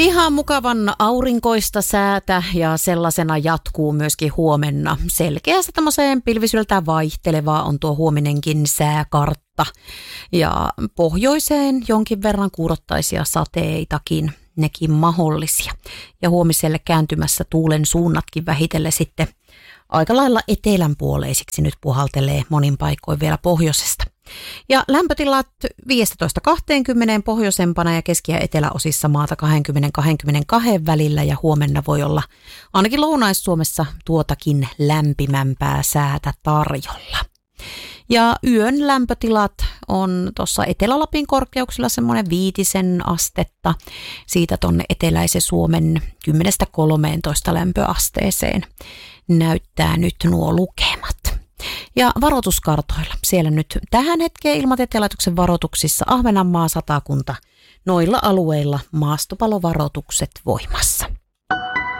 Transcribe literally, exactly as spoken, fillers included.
Ihan mukavan aurinkoista säätä ja sellaisena jatkuu myöskin huomenna. Selkeästi tämmöiseen pilvisyltään vaihtelevaa on tuo huominenkin sääkartta. Ja pohjoiseen jonkin verran kuurottaisia sateitakin, nekin mahdollisia. Ja huomiselle kääntymässä tuulen suunnatkin vähitellen sitten aika lailla etelänpuoleisiksi nyt puhaltelee monin paikoin vielä pohjoisesta. Ja lämpötilat viisitoista kaksikymmentä pohjoisempana ja keski- ja eteläosissa maata kaksikymmentä kaksikymmentäkaksi välillä ja huomenna voi olla ainakin Lounais-Suomessa tuotakin lämpimämpää säätä tarjolla. Ja yön lämpötilat on tuossa Etelä-Lapin korkeuksilla semmoinen viitisen astetta, siitä tuonne eteläisen Suomen kymmenestä kolmeentoista lämpöasteeseen näyttää nyt nuo lukemat. Ja varoituskartoilla. Siellä nyt tähän hetkeen Ilmatieteen varoituksissa Ahvenanmaa, Satakunta, noilla alueilla maastopalovaroitukset voimassa.